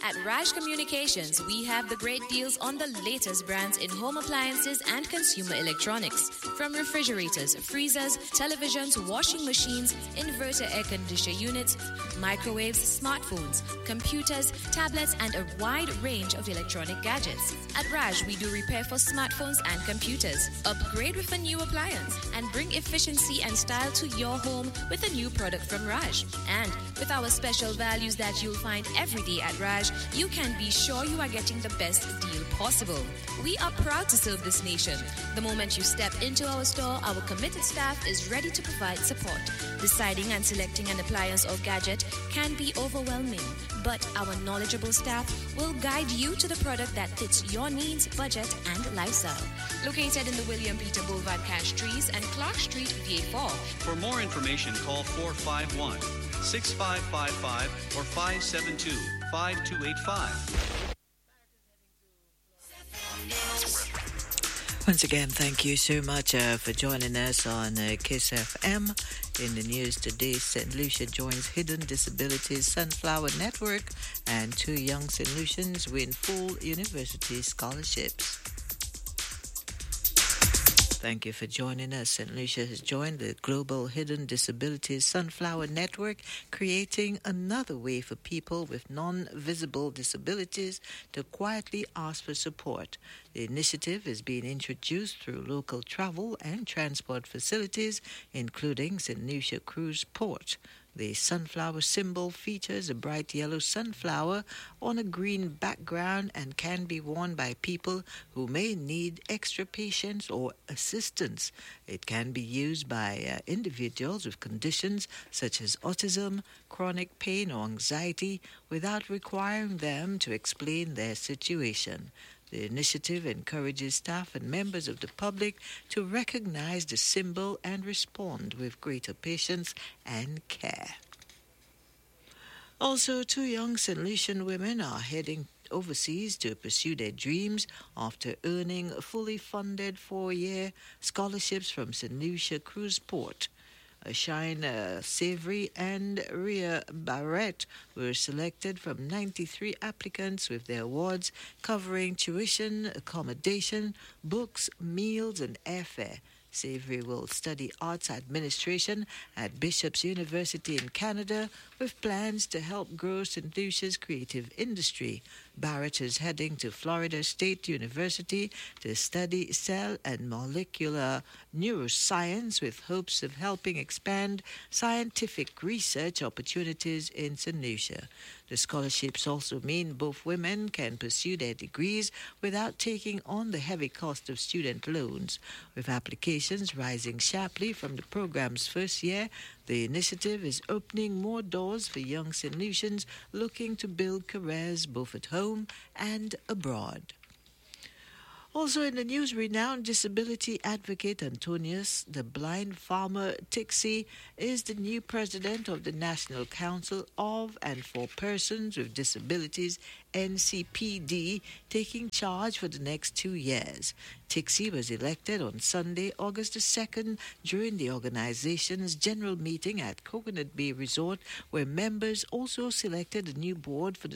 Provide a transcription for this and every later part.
At Raj Communications, we have the great deals on the latest brands in home appliances and consumer electronics. From refrigerators, freezers, televisions, washing machines, inverter air conditioner units, microwaves, smartphones, computers, tablets, and a wide range of electronic gadgets. At Raj, we do repair for smartphones and computers. Upgrade with a new appliance and bring efficiency and style to your home with a new product from Raj. And with our special values that you'll find every day at Raj, you can be sure you are getting the best deal possible. We are proud to serve this nation. The moment you step into our store, our committed staff is ready to provide support. Deciding and selecting an appliance or gadget can be overwhelming, but our knowledgeable staff will guide you to the product that fits your needs, budget, and lifestyle. Located in the William Peter Boulevard Cash Trees and Clark Street, VA4. For more information, call 451-6555 or 572-5285. Once again, thank you so much for joining us on KISS FM. In the news today, St. Lucia joins Hidden Disabilities Sunflower Network, and 2 young St. Lucians win full university scholarships. Thank you for joining us. St. Lucia has joined the Global Hidden Disabilities Sunflower Network, creating another way for people with non-visible disabilities to quietly ask for support. The initiative is being introduced through local travel and transport facilities, including St. Lucia Cruise Port. The sunflower symbol features a bright yellow sunflower on a green background and can be worn by people who may need extra patience or assistance. It can be used by individuals with conditions such as autism, chronic pain, or anxiety without requiring them to explain their situation. The initiative encourages staff and members of the public to recognize the symbol and respond with greater patience and care. Also, 2 young St. Lucian women are heading overseas to pursue their dreams after earning fully funded 4-year scholarships from St. Lucia Cruise Port. Shine Savory and Rhea Barrett were selected from 93 applicants with their awards covering tuition, accommodation, books, meals, and airfare. Savory will study arts administration at Bishop's University in Canada with plans to help grow St. Lucia's creative industry. Barrett is heading to Florida State University to study cell and molecular neuroscience with hopes of helping expand scientific research opportunities in St. Lucia. The scholarships also mean both women can pursue their degrees without taking on the heavy cost of student loans. With applications rising sharply from the program's first year, the initiative is opening more doors for young St. Lucians looking to build careers both at home and abroad. Also in the news, renowned disability advocate Antonius, the blind farmer Tixie, is the new president of the National Council of and for Persons with Disabilities, NCPD, taking charge for the next 2 years. Tixie was elected on Sunday, August the 2nd, during the organization's general meeting at Coconut Bay Resort, where members also selected a new board for the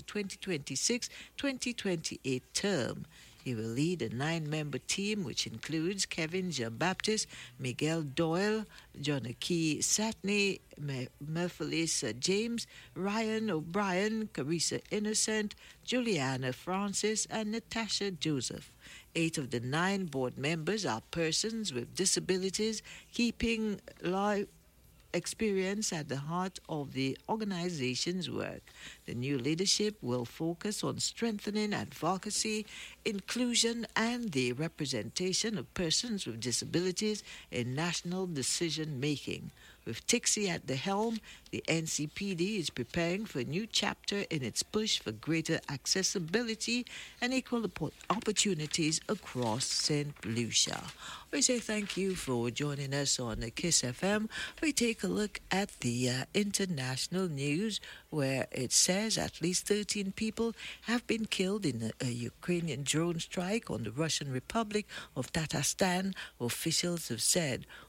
2026-2028 term. He will lead a 9-member team, which includes Kevin Jean-Baptiste, Miguel Doyle, Jonaki Satney, Merphilis James, Ryan O'Brien, Carissa Innocent, Juliana Francis, and Natasha Joseph. 8 of the 9 board members are persons with disabilities, keeping life experience at the heart of the organization's work. The new leadership will focus on strengthening advocacy, inclusion, and the representation of persons with disabilities in national decision-making. With Tixie at the helm, the NCPD is preparing for a new chapter in its push for greater accessibility and equal opportunities across St. Lucia. We say thank you for joining us on KISS FM. We take a look at the international news, where it says at least 13 people have been killed in a Ukrainian drone strike on the Russian Republic of Tatarstan, officials have said.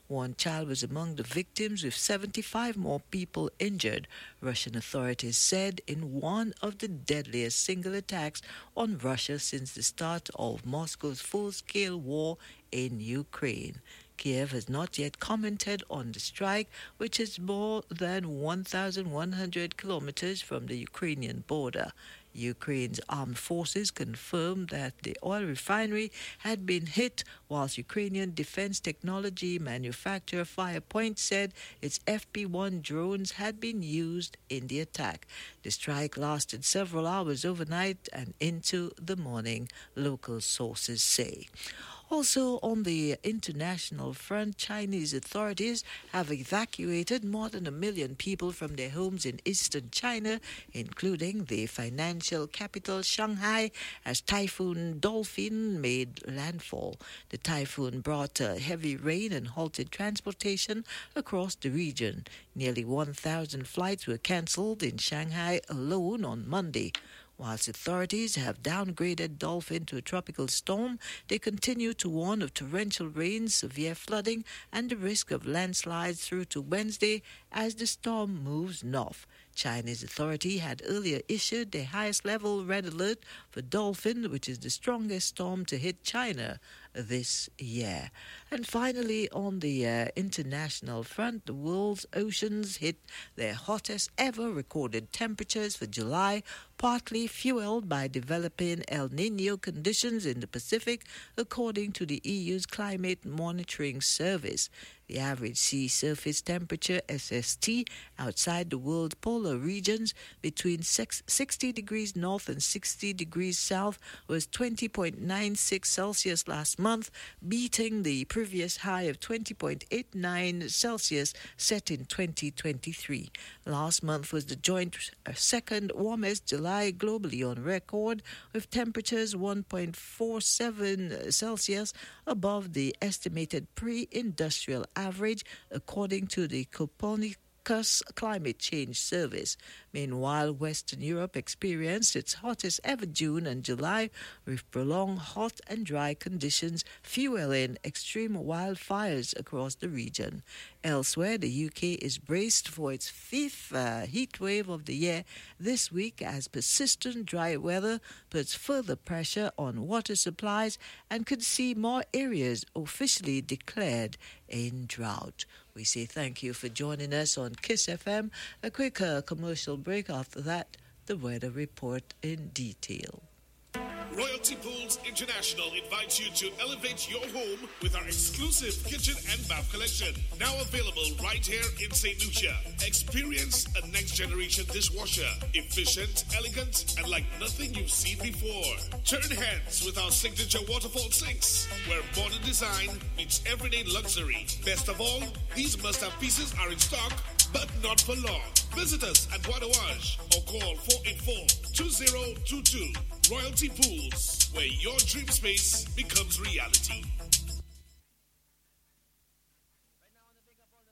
One child was among the victims, with 75 more people injured, Russian authorities said, in one of the deadliest single attacks on Russia since the start of Moscow's full-scale war in Ukraine. Kiev has not yet commented on the strike, which is more than 1,100 kilometers from the Ukrainian border. Ukraine's armed forces confirmed that the oil refinery had been hit, whilst Ukrainian defense technology manufacturer Firepoint said its FP-1 drones had been used in the attack. The strike lasted several hours overnight and into the morning, local sources say. Also, on the international front, Chinese authorities have evacuated more than 1 million people from their homes in eastern China, including the financial capital Shanghai, as Typhoon Dolphin made landfall. The typhoon brought heavy rain and halted transportation across the region. Nearly 1,000 flights were cancelled in Shanghai alone on Monday. Whilst authorities have downgraded Dolphin to a tropical storm, they continue to warn of torrential rain, severe flooding, and the risk of landslides through to Wednesday as the storm moves north. Chinese authority had earlier issued the highest-level red alert for Dolphin, which is the strongest storm to hit China this year. And finally, on the international front, the world's oceans hit their hottest ever recorded temperatures for July, partly fueled by developing El Niño conditions in the Pacific, according to the EU's Climate Monitoring Service. The average sea surface temperature, SST, outside the world's polar regions between 60 degrees north and 60 degrees south was 20.96 Celsius last month, beating the previous high of 20.89 Celsius set in 2023. Last month was the joint second warmest July globally on record, with temperatures 1.47 Celsius above the estimated pre-industrial average, according to the Copernicus Climate Change Service. Meanwhile, Western Europe experienced its hottest ever June and July, with prolonged hot and dry conditions fueling extreme wildfires across the region. Elsewhere, the UK is braced for its fifth heat wave of the year this week, as persistent dry weather puts further pressure on water supplies and could see more areas officially declared in drought. We say thank you for joining us on KISS FM. A quick commercial break. After that, the weather report in detail. Royalty Pools International invites you to elevate your home with our exclusive kitchen and bath collection. Now available right here in St. Lucia. Experience a next-generation dishwasher. Efficient, elegant, and like nothing you've seen before. Turn heads with our signature waterfall sinks, where modern design meets everyday luxury. Best of all, these must-have pieces are in stock, but not for long. Visit us at Wadawaj or call 484-2022. Royalty Pools, where your dream space becomes reality.